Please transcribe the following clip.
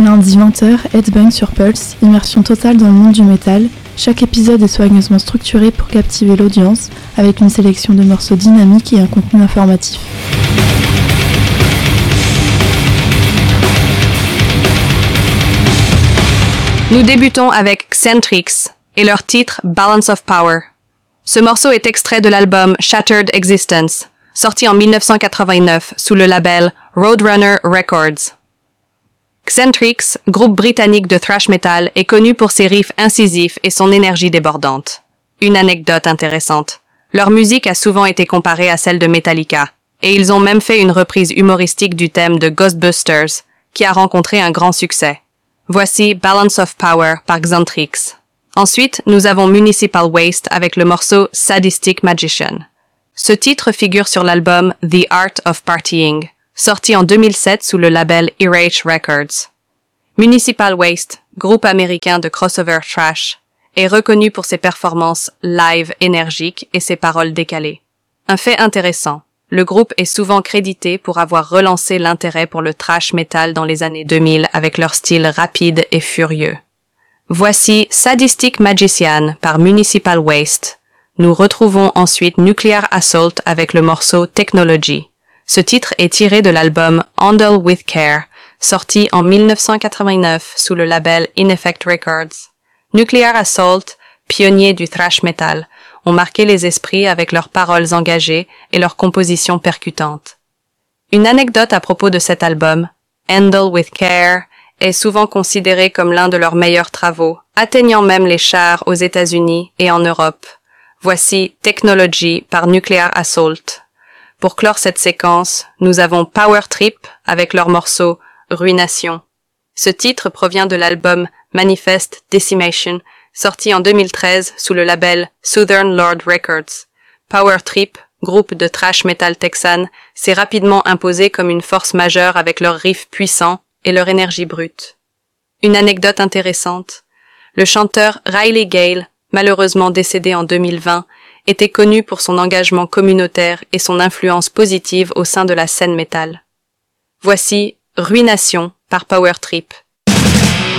Lundi 20h, Headbang sur Pulse, immersion totale dans le monde du métal. Chaque épisode est soigneusement structuré pour captiver l'audience, avec une sélection de morceaux dynamiques et un contenu informatif. Nous débutons avec Xentrix et leur titre Balance of Power. Ce morceau est extrait de l'album Shattered Existence, sorti en 1989 sous le label Roadrunner Records. Xentrix, groupe britannique de thrash metal, est connu pour ses riffs incisifs et son énergie débordante. Une anecdote intéressante. Leur musique a souvent été comparée à celle de Metallica, et ils ont même fait une reprise humoristique du thème de Ghostbusters, qui a rencontré un grand succès. Voici Balance of Power par Xentrix. Ensuite, nous avons Municipal Waste avec le morceau Sadistic Magician. Ce titre figure sur l'album The Art of Partying, sorti en 2007 sous le label RH Records. Municipal Waste, groupe américain de crossover thrash, est reconnu pour ses performances live énergiques et ses paroles décalées. Un fait intéressant, le groupe est souvent crédité pour avoir relancé l'intérêt pour le thrash metal dans les années 2000 avec leur style rapide et furieux. Voici Sadistic Magician par Municipal Waste. Nous retrouvons ensuite Nuclear Assault avec le morceau Technology. Ce titre est tiré de l'album Handle with Care, sorti en 1989 sous le label In Effect Records. Nuclear Assault, pionniers du thrash metal, ont marqué les esprits avec leurs paroles engagées et leurs compositions percutantes. Une anecdote à propos de cet album, Handle with Care, est souvent considéré comme l'un de leurs meilleurs travaux, atteignant même les charts aux États-Unis et en Europe. Voici Technology par Nuclear Assault. Pour clore cette séquence, nous avons Power Trip avec leur morceau Ruination. Ce titre provient de l'album Manifest Decimation, sorti en 2013 sous le label Southern Lord Records. Power Trip, groupe de thrash metal texan, s'est rapidement imposé comme une force majeure avec leurs riffs puissants et leur énergie brute. Une anecdote intéressante, le chanteur Riley Gale, malheureusement décédé en 2020, était connu pour son engagement communautaire et son influence positive au sein de la scène métal. Voici Ruination par Power Trip,